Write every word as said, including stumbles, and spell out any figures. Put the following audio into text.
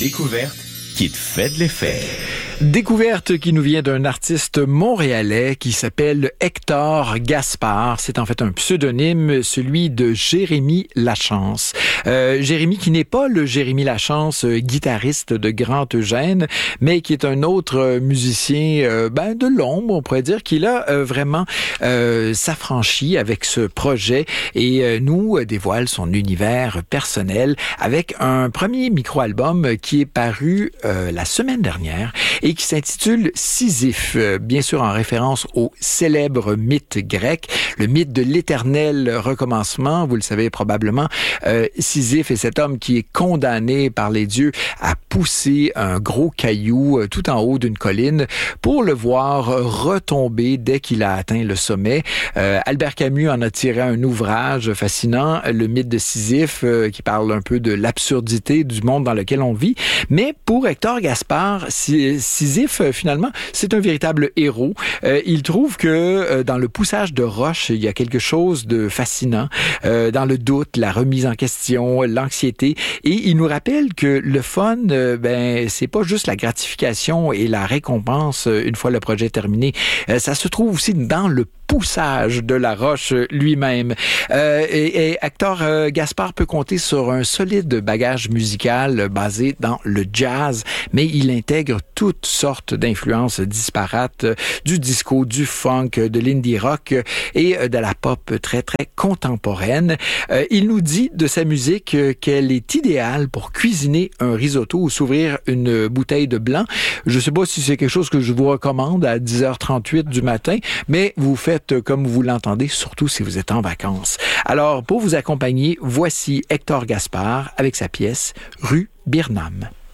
découverte qui te fait de l'effet. Découverte qui nous vient d'un artiste montréalais qui s'appelle Hector Gaspard. C'est en fait un pseudonyme, celui de Jérémy Lachance. Euh, Jérémy qui n'est pas le Jérémy Lachance, euh, guitariste de Grand Eugène, mais qui est un autre musicien euh, ben, de l'ombre, on pourrait dire, qui a euh, vraiment euh, s'affranchi avec ce projet et euh, nous dévoile son univers personnel avec un premier micro-album qui est paru euh, la semaine dernière et qui s'intitule Sisyphe, euh, bien sûr en référence au célèbre mythe grec, le mythe de l'éternel recommencement. Vous le savez probablement, euh, Sisyphe est cet homme qui est condamné par les dieux à pousser un gros caillou euh, tout en haut d'une colline pour le voir retomber dès qu'il a atteint le sommet. Euh, Albert Camus en a tiré un ouvrage fascinant, le mythe de Sisyphe, euh, qui parle un peu de l'absurdité du monde dans lequel on vit. Mais pour Hector Gaspard, Sisyphe, finalement, c'est un véritable héros. Euh, il trouve que euh, dans le poussage de roches, il y a quelque chose de fascinant. Euh, dans le doute, la remise en question, l'anxiété. Et il nous rappelle que le fun, euh, ben, c'est pas juste la gratification et la récompense euh, une fois le projet terminé. Euh, ça se trouve aussi dans le poussage de la roche lui-même. Euh, et, et Hector euh, Gaspard peut compter sur un solide bagage musical basé dans le jazz, mais il intègre toutes sortes d'influences disparates, euh, du disco, du funk, de l'indie rock et euh, de la pop très, très contemporaine. Euh, il nous dit de sa musique euh, qu'elle est idéale pour cuisiner un risotto ou s'ouvrir une bouteille de blanc. Je sais pas si c'est quelque chose que je vous recommande à dix heures trente-huit du matin, mais vous faites comme vous l'entendez, surtout si vous êtes en vacances. Alors, pour vous accompagner, voici Hector Gaspard avec sa pièce Rue Birnam.